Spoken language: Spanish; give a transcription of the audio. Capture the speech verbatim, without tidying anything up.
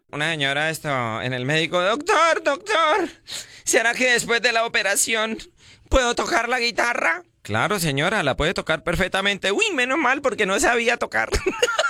Una señora esto en el médico, doctor, doctor, ¿será que después de la operación puedo tocar la guitarra? Claro, señora, la puede tocar perfectamente. Uy, menos mal porque no sabía tocar.